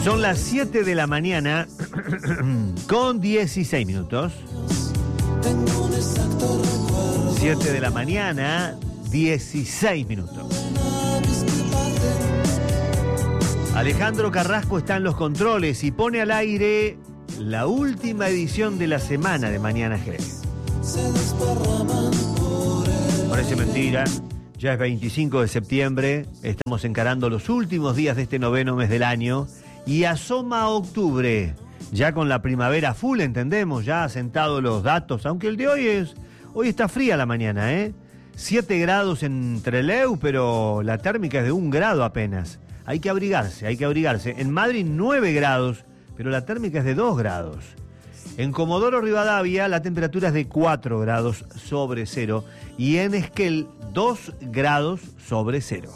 Son las 7 de la mañana con 16 minutos. 7 de la mañana, 16 minutos. Alejandro Carrasco está en los controles y pone al aire la última edición de la semana de Mañana G. Parece mentira, ya es 25 de septiembre, estamos encarando los últimos días de este noveno mes del año y asoma octubre, ya con la primavera full, entendemos, ya asentados los datos, aunque el de hoy está fría la mañana, 7 grados en Trelew, pero la térmica es de 1 grado apenas. Hay que abrigarse. En Madrid 9 grados, pero la térmica es de 2 grados. En Comodoro Rivadavia la temperatura es de 4 grados sobre cero y en Esquel 2 grados sobre cero.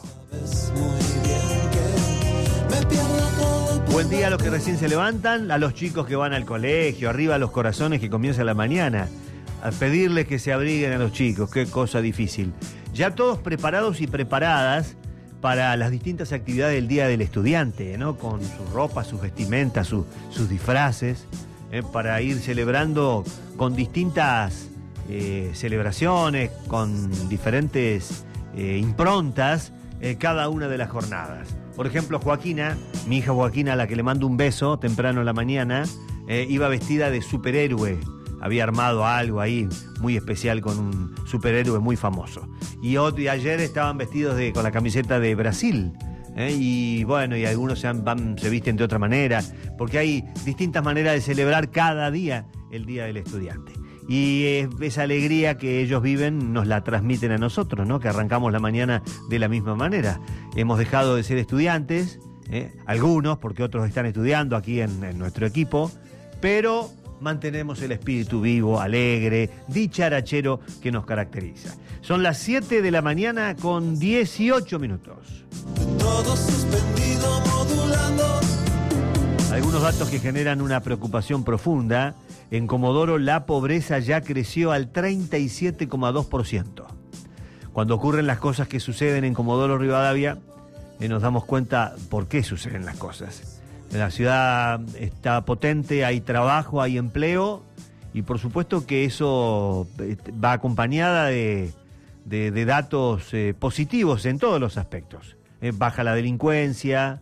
Buen día a los que recién se levantan, a los chicos que van al colegio, arriba a los corazones que comienza la mañana, a pedirles que se abriguen a los chicos, qué cosa difícil. Ya todos preparados y preparadas para las distintas actividades del Día del Estudiante, ¿no? Con sus ropas, sus vestimentas, sus disfraces, para ir celebrando con distintas celebraciones, con diferentes improntas, cada una de las jornadas. Por ejemplo, Joaquina, mi hija Joaquina, a la que le mando un beso temprano en la mañana, iba vestida de superhéroe. Había armado algo ahí muy especial con un superhéroe muy famoso. Y ayer estaban vestidos con la camiseta de Brasil. Y bueno, y algunos se visten de otra manera, porque hay distintas maneras de celebrar cada día el Día del Estudiante. Y esa alegría que ellos viven nos la transmiten a nosotros, ¿no? Que arrancamos la mañana de la misma manera. Hemos dejado de ser estudiantes, algunos, porque otros están estudiando aquí en nuestro equipo, pero mantenemos el espíritu vivo, alegre, dicharachero que nos caracteriza. Son las 7 de la mañana con 18 minutos. Todo suspendido, modulando. Algunos datos que generan una preocupación profunda. En Comodoro la pobreza ya creció al 37,2%. Cuando ocurren las cosas que suceden en Comodoro Rivadavia, nos damos cuenta por qué suceden las cosas. La ciudad está potente, hay trabajo, hay empleo y por supuesto que eso va acompañada de datos positivos en todos los aspectos. Baja la delincuencia,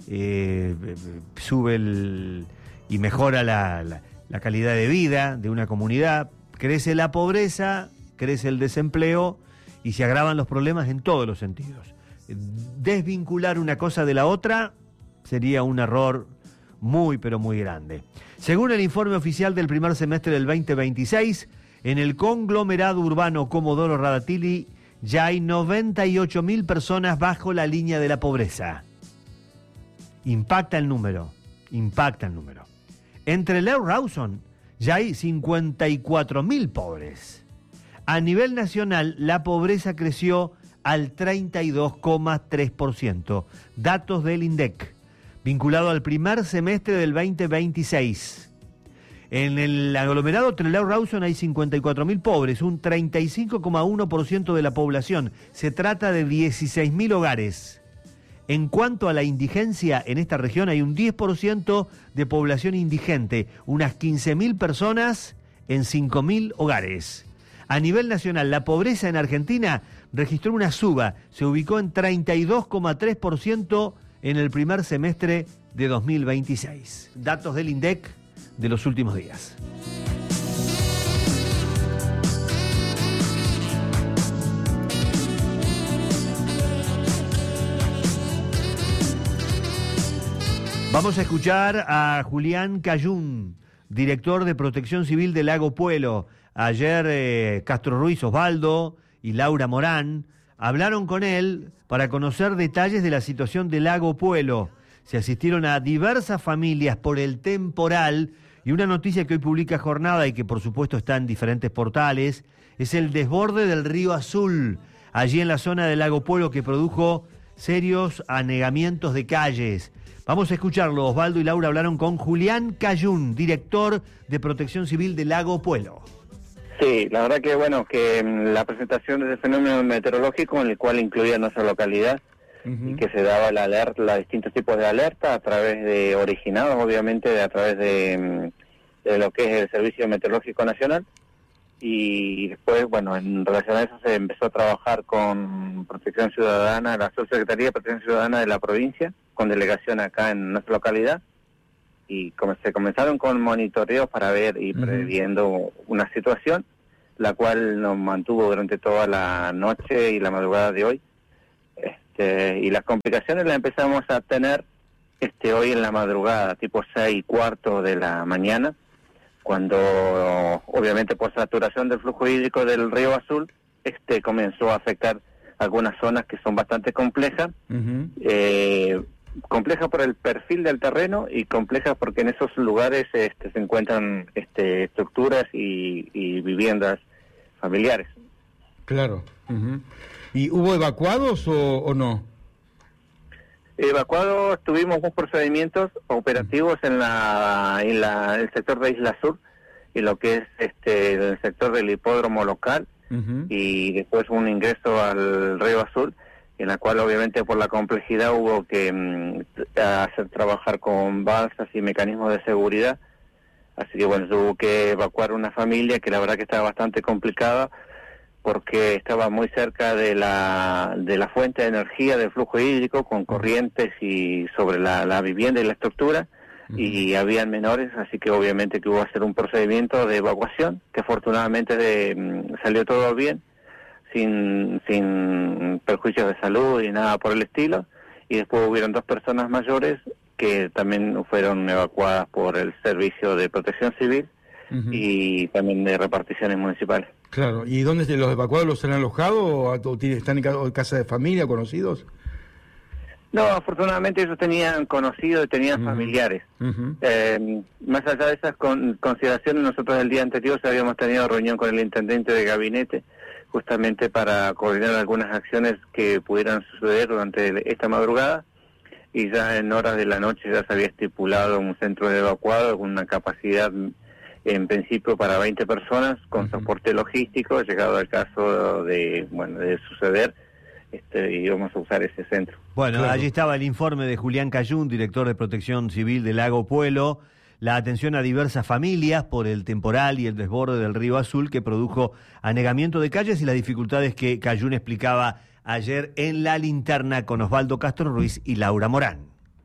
sube y mejora la calidad de vida de una comunidad, crece la pobreza, crece el desempleo y se agravan los problemas en todos los sentidos. Desvincular una cosa de la otra sería un error muy, pero muy grande. Según el informe oficial del primer semestre del 2026, en el conglomerado urbano Comodoro Radatili ya hay 98.000 personas bajo la línea de la pobreza. Impacta el número. En Trelew Rawson ya hay 54.000 pobres. A nivel nacional, la pobreza creció al 32,3%. Datos del INDEC, vinculado al primer semestre del 2026. En el aglomerado Trelew Rawson hay 54.000 pobres, un 35,1% de la población. Se trata de 16.000 hogares. En cuanto a la indigencia, en esta región hay un 10% de población indigente, unas 15.000 personas en 5.000 hogares. A nivel nacional, la pobreza en Argentina registró una suba, se ubicó en 32,3% en el primer semestre de 2026. Datos del INDEC de los últimos días. Vamos a escuchar a Julián Cayún, director de Protección Civil de Lago Puelo. Ayer Castro Ruiz Osvaldo y Laura Morán hablaron con él para conocer detalles de la situación de Lago Puelo. Se asistieron a diversas familias por el temporal y una noticia que hoy publica Jornada y que por supuesto está en diferentes portales es el desborde del río Azul, allí en la zona del Lago Puelo, que produjo serios anegamientos de calles. Vamos a escucharlo. Osvaldo y Laura hablaron con Julián Cayún, director de Protección Civil de Lago Puelo. Sí, la verdad que la presentación de ese fenómeno meteorológico, en el cual incluía nuestra localidad, y que se daba la alerta, los distintos tipos de alerta a través de, originados obviamente a través de lo que es el Servicio Meteorológico Nacional. Y después, bueno, en relación a eso se empezó a trabajar con Protección Ciudadana, la Subsecretaría de Protección Ciudadana de la provincia, con delegación acá en nuestra localidad, y se comenzaron con monitoreos para ver y previendo una situación, la cual nos mantuvo durante toda la noche y la madrugada de hoy. Y las complicaciones las empezamos a tener hoy en la madrugada, tipo 6:15 de la mañana, cuando obviamente por saturación del flujo hídrico del río Azul, comenzó a afectar algunas zonas que son bastante complejas, complejas por el perfil del terreno y complejas porque en esos lugares se encuentran estructuras y viviendas familiares. Claro. ¿Y hubo evacuados o no? Evacuados, tuvimos dos procedimientos operativos en el sector de Isla Sur y lo que es el sector del hipódromo local, y después un ingreso al río Azul, en la cual obviamente por la complejidad hubo que hacer trabajar con balsas y mecanismos de seguridad. Así que bueno, hubo que evacuar una familia que la verdad que estaba bastante complicada porque estaba muy cerca de la fuente de energía del flujo hídrico, con corrientes y sobre la vivienda y la estructura, y habían menores, así que obviamente que hubo que hacer un procedimiento de evacuación, que afortunadamente salió todo bien, sin perjuicios de salud y nada por el estilo, y después hubieron 2 personas mayores que también fueron evacuadas por el Servicio de Protección Civil y también de reparticiones municipales. Claro, ¿y dónde los evacuados los han alojado o están en casa de familia, conocidos? No, afortunadamente ellos tenían conocidos y tenían familiares. Más allá de esas consideraciones, nosotros el día anterior habíamos tenido reunión con el intendente de gabinete justamente para coordinar algunas acciones que pudieran suceder durante esta madrugada, y ya en horas de la noche ya se había estipulado un centro de evacuado con una capacidad en principio para 20 personas con soporte logístico. Llegado el caso de suceder, íbamos a usar ese centro. Bueno, allí estaba el informe de Julián Cayún, director de Protección Civil de Lago Puelo, la atención a diversas familias por el temporal y el desborde del río Azul que produjo anegamiento de calles y las dificultades que Cayún explicaba ayer en La Linterna con Osvaldo Castro Ruiz y Laura Morán.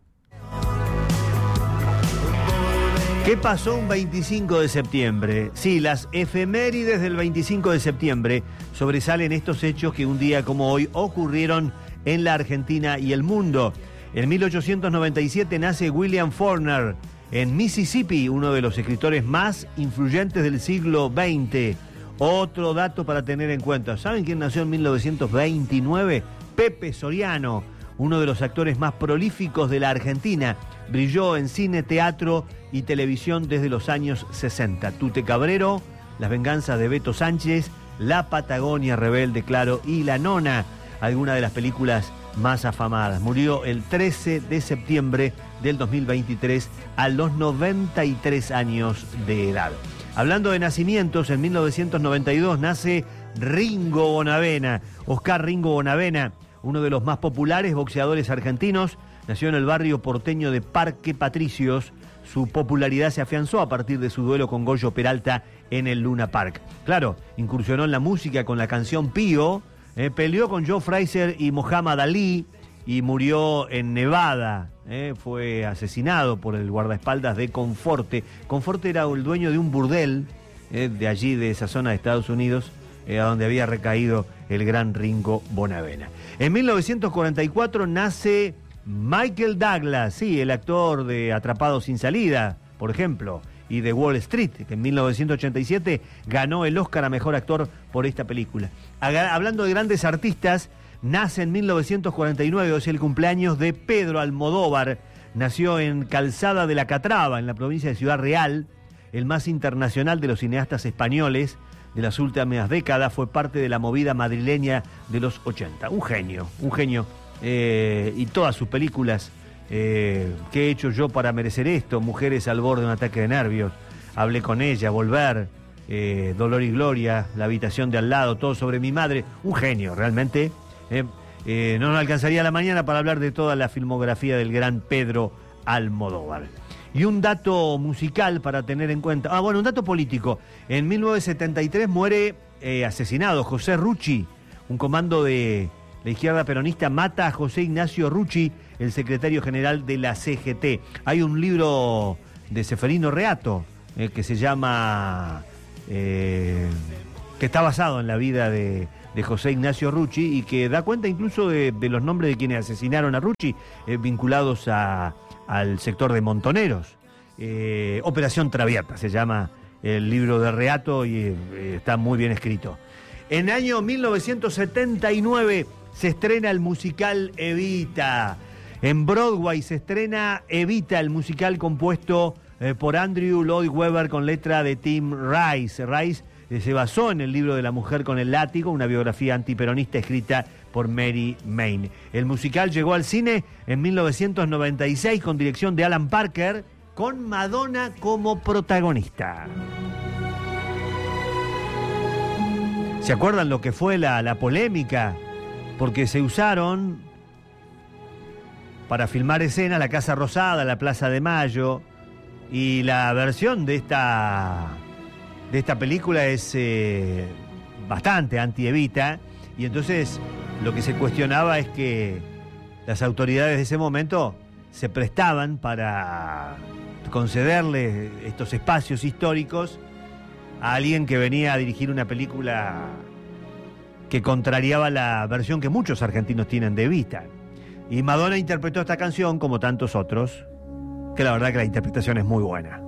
¿Qué pasó un 25 de septiembre? Sí, las efemérides del 25 de septiembre sobresalen estos hechos que un día como hoy ocurrieron en la Argentina y el mundo. En 1897 nace William Faulkner en Mississippi, uno de los escritores más influyentes del siglo XX. Otro dato para tener en cuenta. ¿Saben quién nació en 1929? Pepe Soriano, uno de los actores más prolíficos de la Argentina. Brilló en cine, teatro y televisión desde los años 60. Tute Cabrero, Las venganzas de Beto Sánchez, La Patagonia Rebelde, claro, y La Nona, algunas de las películas más afamadas. Murió el 13 de septiembre del 2023 a los 93 años de edad. Hablando de nacimientos, en 1992 nace Ringo Bonavena, Oscar Ringo Bonavena, uno de los más populares boxeadores argentinos. Nació en el barrio porteño de Parque Patricios. Su popularidad se afianzó a partir de su duelo con Goyo Peralta en el Luna Park. Claro, incursionó en la música con la canción Pío, peleó con Joe Frazier y Muhammad Ali y murió en Nevada. Fue asesinado por el guardaespaldas de Conforte. Conforte era el dueño de un burdel de allí, de esa zona de Estados Unidos, a donde había recaído el gran Ringo Bonavena. En 1944 nace Michael Douglas, sí, el actor de Atrapados sin salida, por ejemplo, y de Wall Street, que en 1987 ganó el Oscar a Mejor Actor por esta película. Hablando de grandes artistas, nace en 1949, es el cumpleaños de Pedro Almodóvar. Nació en Calzada de la Catrava, en la provincia de Ciudad Real, el más internacional de los cineastas españoles de las últimas décadas. Fue parte de la movida madrileña de los 80. Un genio. Y todas sus películas, ¿qué he hecho yo para merecer esto? Mujeres al borde de un ataque de nervios, Hablé con ella, Volver, Dolor y Gloria, La habitación de al lado, Todo sobre mi madre. Un genio, realmente. No nos alcanzaría la mañana para hablar de toda la filmografía del gran Pedro Almodóvar. Y un dato musical para tener en cuenta. Bueno, un dato político. En 1973 muere asesinado José Rucci. Un comando de la izquierda peronista mata a José Ignacio Rucci, el secretario general de la CGT. Hay un libro de Ceferino Reato que se llama... que está basado en la vida de José Ignacio Rucci y que da cuenta incluso de los nombres de quienes asesinaron a Rucci, vinculados al sector de Montoneros. Operación Traviata se llama el libro de Reato y está muy bien escrito. En año 1979 se estrena el musical Evita. En Broadway se estrena Evita, el musical compuesto por Andrew Lloyd Webber con letra de Tim Rice. Rice se basó en el libro de La mujer con el látigo, una biografía antiperonista escrita por Mary Main. El musical llegó al cine en 1996 con dirección de Alan Parker, con Madonna como protagonista. ¿Se acuerdan lo que fue la polémica? Porque se usaron para filmar escenas la Casa Rosada, la Plaza de Mayo, y la versión de esta película es bastante anti-Evita, y entonces lo que se cuestionaba es que las autoridades de ese momento se prestaban para concederle estos espacios históricos a alguien que venía a dirigir una película que contrariaba la versión que muchos argentinos tienen de Evita. Y Madonna interpretó esta canción, como tantos otros, que la verdad que la interpretación es muy buena.